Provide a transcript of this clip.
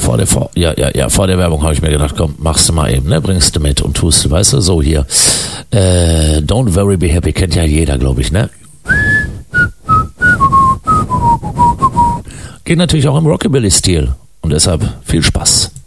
vor der Werbung habe ich mir gedacht, komm, machst du mal eben, ne? Bringst du mit und tust du, weißt du, so hier. Don't Worry, Be Happy kennt ja jeder, glaube ich, ne? Geht natürlich auch im Rockabilly-Stil und deshalb viel Spaß.